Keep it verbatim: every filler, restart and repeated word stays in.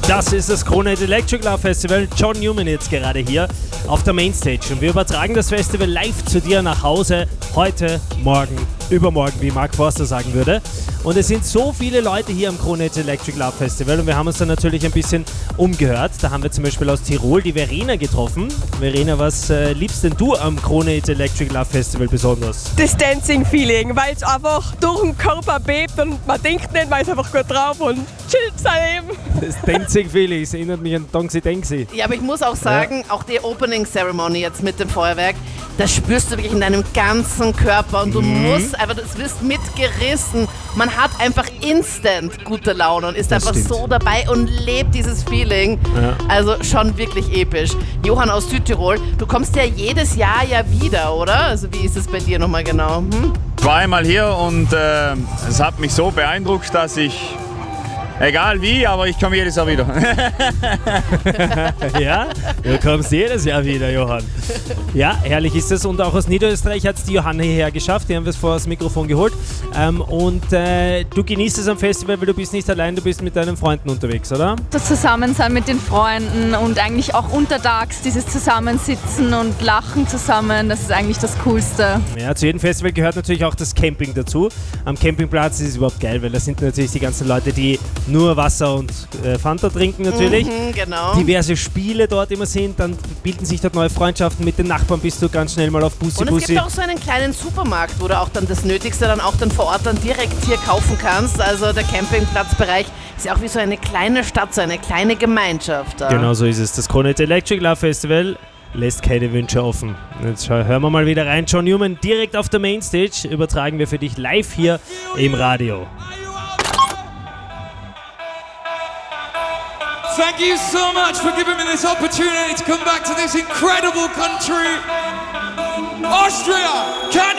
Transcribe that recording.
Das ist das Krone Electric Love Festival. John Newman jetzt gerade hier auf der Mainstage. Und wir übertragen das Festival live zu dir nach Hause. Heute, morgen, übermorgen, wie Mark Forster sagen würde. Und es sind so viele Leute hier am Krone Electric Love Festival. Und wir haben uns dann natürlich ein bisschen umgehört. Da haben wir zum Beispiel aus Tirol die Verena getroffen. Verena, was äh, liebst denn du am Krone Electric Love Festival besonders? Das Dancing-Feeling, weil es einfach durch den Körper bebt und man denkt nicht, man ist einfach gut drauf und chillt sein Leben. Das Dancing-Feeling, das erinnert mich an Dongsi Dengsi. Ja, aber ich muss auch sagen, ja. auch die Opening Ceremony jetzt mit dem Feuerwerk, das spürst du wirklich in deinem ganzen Körper und du mhm. musst einfach, du wirst mitgerissen. Man hat einfach instant gute Laune und ist das einfach stimmt. so dabei und lebt dieses Feeling. Ja. Also schon wirklich episch. Johann aus Südtirol, du kommst ja jedes Jahr ja wieder, oder? Also wie ist es bei dir nochmal genau? Hm? Zweimal hier und äh, es hat mich so beeindruckt, dass ich egal wie, aber ich komme jedes Jahr wieder. Ja, du kommst jedes Jahr wieder, Johann. Ja, herrlich ist es. Und auch aus Niederösterreich hat es die Johanna hierher geschafft. Die haben wir es vor das Mikrofon geholt. Ähm, und äh, du genießt es am Festival, weil du bist nicht allein, du bist mit deinen Freunden unterwegs, oder? Das Zusammensein mit den Freunden und eigentlich auch untertags dieses Zusammensitzen und Lachen zusammen, das ist eigentlich das Coolste. Ja, zu jedem Festival gehört natürlich auch das Camping dazu. Am Campingplatz ist es überhaupt geil, weil da sind natürlich die ganzen Leute, die nur Wasser und äh, Fanta trinken natürlich. Mhm, genau. Diverse Spiele dort immer sind, dann bilden sich dort neue Freundschaften mit den Nachbarn, bist du ganz schnell mal auf Bussi Und es Bussi. gibt auch so einen kleinen Supermarkt, wo du auch dann das Nötigste dann auch dann vor Ort dann direkt hier kaufen kannst. Also der Campingplatzbereich ist ja auch wie so eine kleine Stadt, so eine kleine Gemeinschaft. Da. Genau so ist es. Das Krone Electric Love Festival lässt keine Wünsche offen. Jetzt hören wir mal wieder rein. John Newman direkt auf der Mainstage übertragen wir für dich live hier im Radio. Thank you so much for giving me this opportunity to come back to this incredible country, Austria. Can